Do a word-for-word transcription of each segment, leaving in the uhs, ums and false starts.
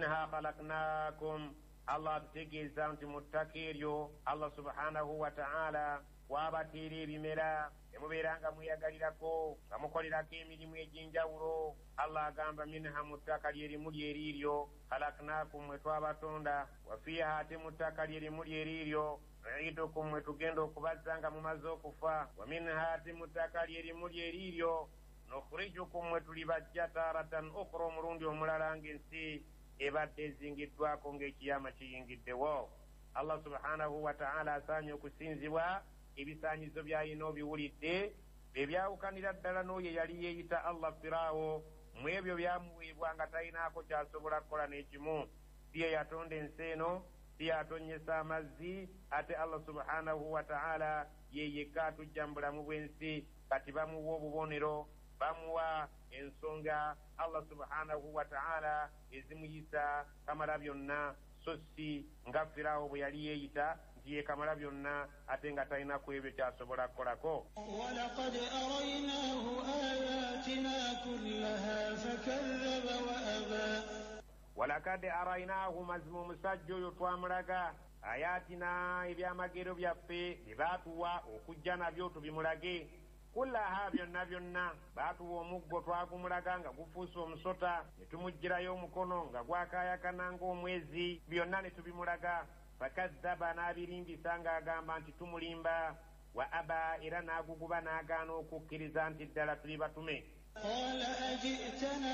minha khalaqnakum Allah tutegeeza nti muttakeeryo Allah subhanahu wa ta'ala wabateera ebimera emubeeranga mweyagalirako nga mukolerako emirimu egy'enjawulo. Allah agamba minha mu ttaka lyerimu lyeriiryo khalaqnakum mwe twabatonda wa fiiha ate mu ttaka lyerimu lyeriiryo nu'idukum mwe tugenda okubazza nga mumaze okufa wa minha ate mu ttaka lyerimu lyeriiryo nukhrijukum mwe tulibajja taratan ukhra omulundi omulala ng'ensi ebadde ezingiddwako ng'ekiyama kiyingiddewo. Allah subhanahu wa ta'ala asaanye okusinzibwa ebisaanyizo by'ayina obiwulidde ebyawukanira ddala n'oyo yali yeeyita Allah Firaawo mu ebyo byamuweebwa nga talinaako kyasobola kukola n'ekimu. Si ye yatonda ensi eno, si yatonnyesa amazzi, ate Allah subhanahu wa ta'ala ye yekka atujja mu bulamu bw'ensi. Kati bamuwa obubonero, bamuwa ensonga Allah subhanahu wa ta'ala ezimuyisa kamala byonna, so si nga Firaawo bwe yali yeeyita nti ye kamala byonna ate nga talina ku ebyo kyasobola kukolako. وَلَقَدْ أَرَيْنَاهُ آيَاتِنَا كُلَّهَا فَكَذَّبَ وَأَبَى وَلَقَدْ أَرَيْنَاهُ mazima omusajja oyo twamulaga ayatina ebyamagero byaffe bye baatuwa okujja nabyo tubimulage. Kullaha byonna byonna baatuwa omuggo twagumulaga nga gufuuse omusota ne tumuggyirayo omukono nga gwakaayakana ng'omwezi, byonna ne tubimulaga. Fakazzaba n'abirimbisa ng'agamba nti tumulimba. Wa aba era n'aguguba n'agaana okukkiriza nti ddala tuli batume. قال أجئتنا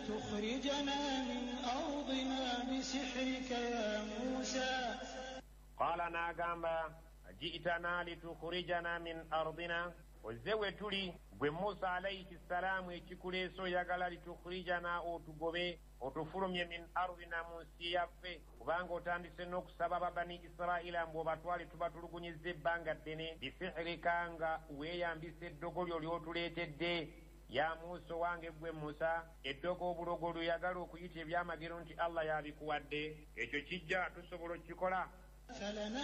لتخرجنا من أرضنا بسحرك يا موسى قال n'agamba أجئتنا لتخرجنا من أرضنا ozze we tuli gwe Musa alayhi salaamu ekikuleesa oyagala litukhrijana otugobe otufulumye min ardina mu nsi yaffe, kubanga otandise n'okusaba babani Isiraayira mbu obatwale tuba tulugunyizza ebbanga ddene bisihirika nga weeyambisa eddogo lyo ly'otuleetedde. Ya Musa wange gwe Musa, eddogo obulogo luyagala okuyita ebyamagero nti Allah yabikuwadde, ekyo kijja tusobola okukikola.